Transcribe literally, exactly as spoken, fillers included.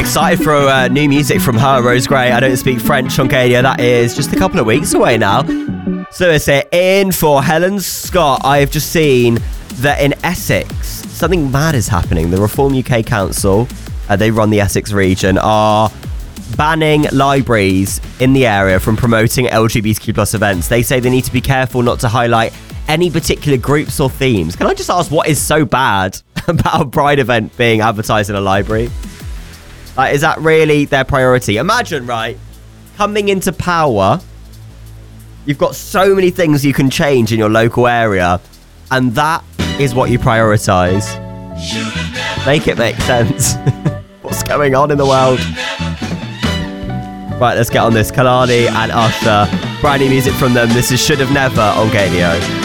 excited for uh, new music from her, Rose Gray. I don't speak French on Galia. That is just a couple of weeks away now. So it's it in for Helen Scott. I have just seen that in Essex, something mad is happening. The Reform U K Council, uh, they run the Essex region, are banning libraries in the area from promoting L G B T Q plus events. They say they need to be careful not to highlight any particular groups or themes. Can I just ask, what is so bad about a Pride event being advertised in a library? Like, is that really their priority? Imagine, right, coming into power, you've got so many things you can change in your local area, and that is what you prioritise. Make it make sense. What's going on in the world? Right, let's get on this. Kehlani and Usher. Brand new music from them. This is Should Have Never on Gadio.